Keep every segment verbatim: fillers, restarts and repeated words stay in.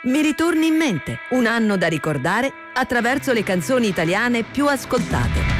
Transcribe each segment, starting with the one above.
Mi ritorni in mente, un anno da ricordare attraverso le canzoni italiane più ascoltate.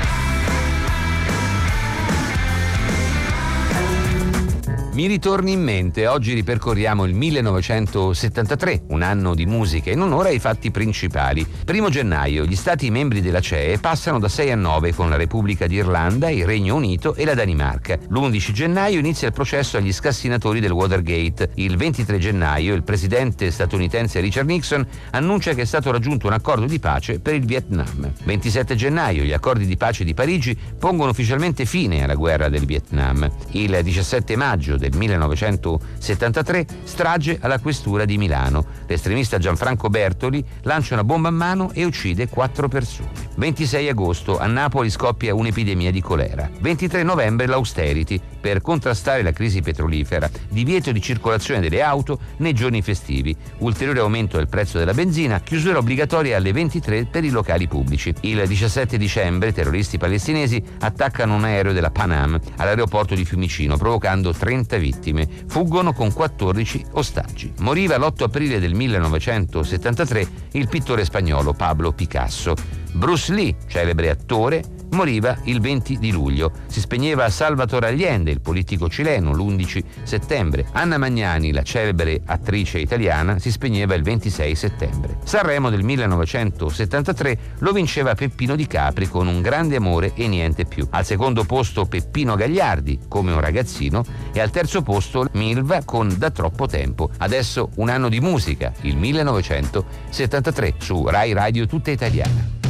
Mi ritorni in mente, oggi ripercorriamo il millenovecentosettantatré, un anno di musica in onore ai fatti principali. Primo gennaio, gli stati membri della C E E passano da sei a nove con la Repubblica d'Irlanda, il Regno Unito e la Danimarca. L'undici gennaio inizia il processo agli scassinatori del Watergate. Il ventitré gennaio il presidente statunitense Richard Nixon annuncia che è stato raggiunto un accordo di pace per il Vietnam. ventisette gennaio gli accordi di pace di Parigi pongono ufficialmente fine alla guerra del Vietnam. Il diciassette maggio del millenovecentosettantatré, strage alla questura di Milano. L'estremista Gianfranco Bertoli lancia una bomba a mano e uccide quattro persone. ventisei agosto, a Napoli scoppia un'epidemia di colera. ventitré novembre l'austerity per contrastare la crisi petrolifera, divieto di circolazione delle auto nei giorni festivi, ulteriore aumento del prezzo della benzina, chiusura obbligatoria alle ventitré per i locali pubblici. Il diciassette dicembre terroristi palestinesi attaccano un aereo della Pan Am all'aeroporto di Fiumicino, provocando trenta vittime. Fuggono con quattordici ostaggi. Moriva l'otto aprile del millenovecentosettantatré il pittore spagnolo Pablo Picasso. Bruce Lee, celebre attore, moriva il venti di luglio. Si spegneva Salvatore Allende, il politico cileno, l'undici settembre. Anna Magnani, la celebre attrice italiana, si spegneva il ventisei settembre. Sanremo del millenovecentosettantatré lo vinceva Peppino Di Capri con Un grande amore e niente più. Al secondo posto Peppino Gagliardi, Come un ragazzino, e al terzo posto Milva con Da troppo tempo. Adesso un anno di musica, il millenovecentosettantatré, su Rai Radio Tutta Italiana.